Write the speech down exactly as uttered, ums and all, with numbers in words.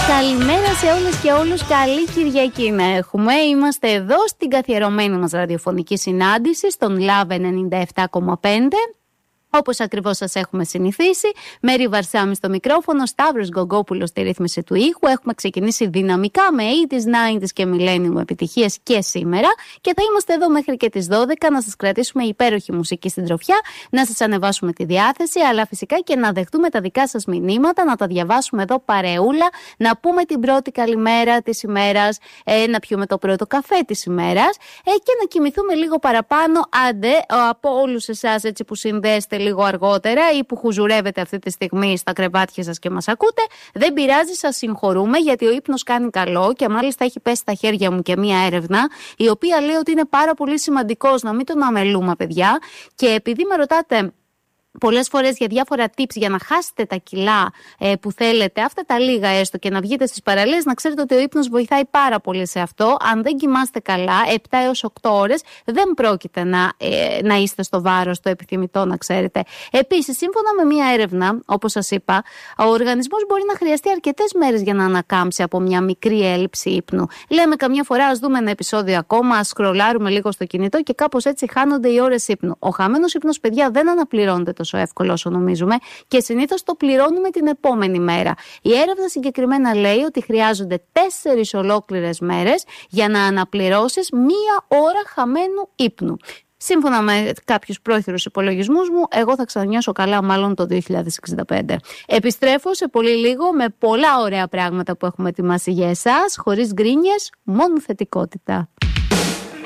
Καλημέρα σε όλες και όλους, καλή Κυριακή να έχουμε. Είμαστε εδώ στην καθιερωμένη μας ραδιοφωνική συνάντηση στον Love ενενήντα επτά κόμμα πέντε. Όπως ακριβώς σας έχουμε συνηθίσει, Μέρη Βαρσάμι στο μικρόφωνο, Σταύρος Γκογκόπουλος στη ρύθμιση του ήχου. Έχουμε ξεκινήσει δυναμικά με ογδόντα, ενενήντα και millennium επιτυχίες και σήμερα. Και θα είμαστε εδώ μέχρι και τις δώδεκα να σας κρατήσουμε υπέροχη μουσική στην τροφιά, να σας ανεβάσουμε τη διάθεση, αλλά φυσικά και να δεχτούμε τα δικά σας μηνύματα, να τα διαβάσουμε εδώ παρεούλα, να πούμε την πρώτη καλημέρα της ημέρας, ε, να πιούμε το πρώτο καφέ της ημέρας ε, και να κοιμηθούμε λίγο παραπάνω. Άντε, από όλους εσάς έτσι που συνδέεστε λίγο αργότερα ή που χουζουρεύετε αυτή τη στιγμή στα κρεβάτια σας και μας ακούτε, δεν πειράζει, σας συγχωρούμε, γιατί ο ύπνος κάνει καλό και μάλιστα έχει πέσει στα χέρια μου και μία έρευνα η οποία λέει ότι είναι πάρα πολύ σημαντικός, να μην τον αμελούμε, παιδιά. Και επειδή με ρωτάτε πολλές φορές για διάφορα tips για να χάσετε τα κιλά ε, που θέλετε, αυτά τα λίγα έστω, και να βγείτε στις παραλίες, να ξέρετε ότι ο ύπνος βοηθάει πάρα πολύ σε αυτό. Αν δεν κοιμάστε καλά, επτά έως οκτώ ώρες, δεν πρόκειται να, ε, να είστε στο βάρος το επιθυμητό, να ξέρετε. Επίσης, σύμφωνα με μία έρευνα, όπως σας είπα, ο οργανισμός μπορεί να χρειαστεί αρκετές μέρες για να ανακάμψει από μια μικρή έλλειψη ύπνου. Λέμε καμιά φορά, ας δούμε ένα επεισόδιο ακόμα, ας σκρολάρουμε λίγο στο κινητό και κάπως έτσι χάνονται οι ώρες ύπνου. Ο χαμένος ύπνος, παιδιά, δεν αναπληρώνεται τόσο εύκολο όσο νομίζουμε και συνήθως το πληρώνουμε την επόμενη μέρα. Η έρευνα συγκεκριμένα λέει ότι χρειάζονται τέσσερις ολόκληρες μέρες για να αναπληρώσεις μία ώρα χαμένου ύπνου. Σύμφωνα με κάποιους πρόχειρους υπολογισμούς μου, εγώ θα ξανανιώσω καλά μάλλον το δύο χιλιάδες εξήντα πέντε. Επιστρέφω σε πολύ λίγο με πολλά ωραία πράγματα που έχουμε ετοιμάσει για εσάς, χωρίς γκρίνιες, μόνο θετικότητα.